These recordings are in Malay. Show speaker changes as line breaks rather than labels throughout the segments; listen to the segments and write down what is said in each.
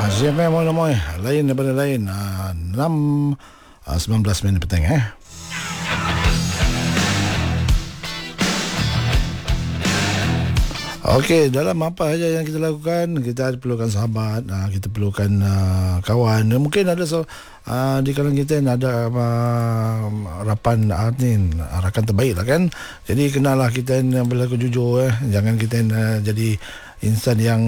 Siapa yang mau namoy? Lain daripada lain. 19 minit petang Okey, dalam apa saja yang kita lakukan, kita perlukan sahabat, kita perlukan kawan. Mungkin ada di kalangan kita ada rakan terbaik lah kan. Jadi kenallah kita berlaku jujur Jangan kita jadi insan yang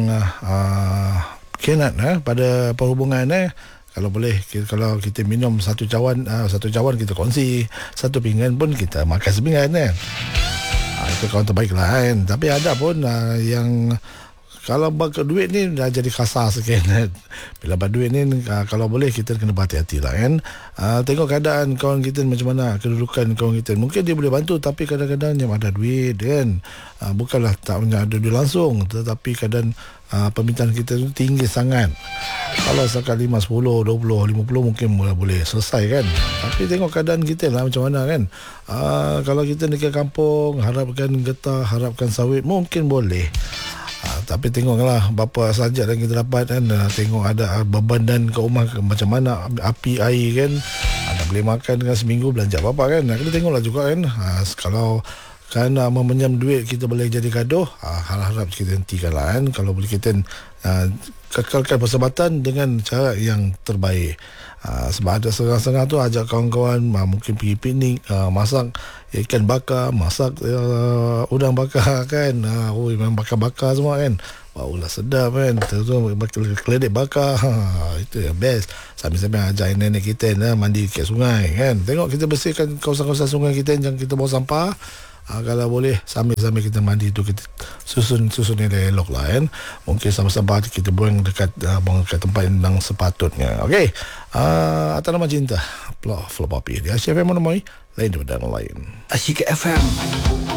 khianat pada perhubungan Kalau boleh, kalau kita minum satu cawan kita kongsi, satu pinggan pun kita makan sepinggan itu kawan terbaik lah kan. Tapi ada pun yang kalau bak duit ni dah jadi kasar sikit bila bak duit ni kalau boleh kita kena berhati-hati lah kan. Tengok keadaan kawan kita macam mana, kedudukan kawan kita. Mungkin dia boleh bantu, tapi kadang-kadang dia ada duit kan. Bukanlah tak punya ada duit langsung, tetapi kadang permintaan kita tu tinggi sangat. Kalau sekali 5, 10, 20, 50 mungkin boleh selesai kan. Tapi tengok keadaan kita lah macam mana kan. Kalau kita dekat kampung, harapkan getah, harapkan sawit, mungkin boleh. Tapi tengoklah berapa saja yang kita dapat kan. Tengok ada beban dan ke rumah macam mana, api air kan. Ada boleh makan kan seminggu belanja apa kan. Kita tengoklah juga kan. Kalau kerana meminjam duit kita boleh jadi gaduh, harap kita hentikan lah kan. Kalau boleh kita kekalkan persahabatan dengan cara yang terbaik. Sebab ada setengah-setengah tu ajak kawan-kawan mungkin pergi piknik, masak ikan bakar, masak udang bakar kan. Memang bakar-bakar semua kan. Waulah sedap kan. Terus keledek bakar, itu yang best. Sambil-sambil ajak nenek kita mandi kat sungai kan. Tengok kita bersihkan kawasan-kawasan sungai kita, jangan kita bawa sampah. Kalau boleh sambil-sambil kita mandi tu kita susun yang elok lah kan. Mungkin sama-sama kita buang dekat tempat yang sepatutnya. Okey. Atas nama cinta Flop Api. Dia Asyik FM menemui lain daripada yang lain.
Asyik FM.